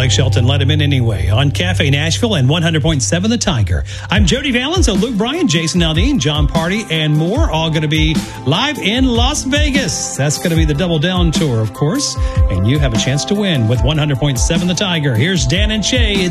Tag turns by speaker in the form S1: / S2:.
S1: like Shelton, let him in anyway. On Cafe Nashville and 100.7 The Tiger. I'm Jody Valens, Luke Bryan, Jason Aldean, John Party, and more. All going to be live in Las Vegas. That's going to be the Double Down Tour, of course. And you have a chance to win with 100.7 The Tiger. Here's Dan and Shay.